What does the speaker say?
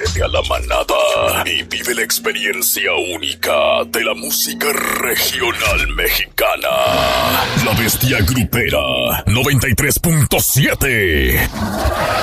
Únete a la manada y vive la experiencia única de la música regional mexicana. La Bestia Grupera 93.7.